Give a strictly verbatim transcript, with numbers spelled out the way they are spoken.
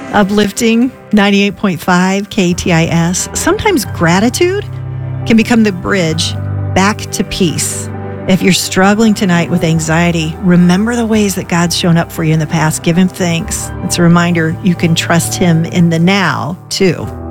Uplifting ninety-eight point five K T I S. Sometimes gratitude can become the bridge back to peace. If you're struggling tonight with anxiety, remember the ways that God's shown up for you in the past. Give him thanks. It's a reminder you can trust him in the now, too.